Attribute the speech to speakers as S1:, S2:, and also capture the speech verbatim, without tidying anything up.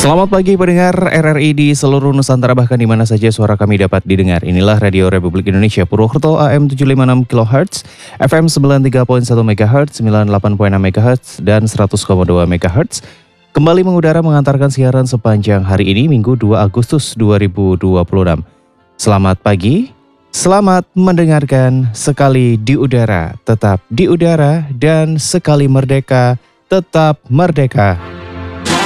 S1: Selamat pagi pendengar R R I di seluruh Nusantara, bahkan di mana saja suara kami dapat didengar. Inilah Radio Republik Indonesia Purwokerto A M tujuh lima enam kilohertz, F M sembilan tiga koma satu megahertz, sembilan delapan koma enam megahertz, dan seratus koma dua megahertz. Kembali mengudara mengantarkan siaran sepanjang hari ini, Minggu dua Agustus dua ribu dua puluh enam. Selamat pagi, selamat mendengarkan. Sekali di udara, tetap di udara, dan sekali merdeka, tetap merdeka.